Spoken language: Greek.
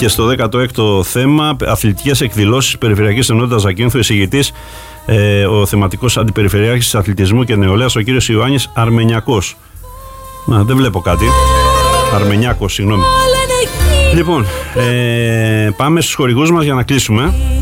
Και στο 16ο θέμα, αθλητικές εκδηλώσεις Περιφερειακής Ενότητας Ζακίνθου, εισηγητής ο θεματικός αντιπεριφερειάρχης αθλητισμού και νεολαίας, ο κύριος Ιωάννης Αρμενιακός. Δεν βλέπω κάτι. Αρμενιάκος, συγγνώμη. Λοιπόν, πάμε στους χορηγούς μας για να κλείσουμε.